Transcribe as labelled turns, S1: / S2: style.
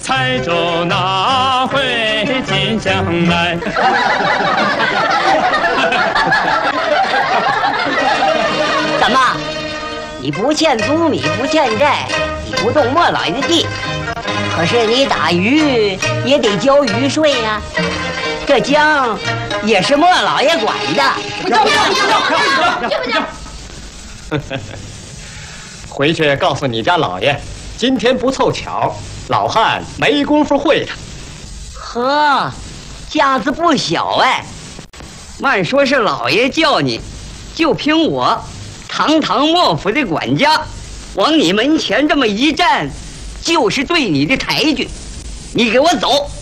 S1: 财主哪会进香来？
S2: 怎么？你不欠租米，不欠债，你不动莫老爷的地，可是你打鱼也得交鱼税呀。这江也是莫老爷管的。
S3: 回去告诉你家老爷，今天不凑巧，老汉没工夫会他。
S2: 呵，架子不小哎。慢说是老爷叫你，就凭我堂堂莫府的管家，往你门前这么一站，就是对你的抬举。你给我走！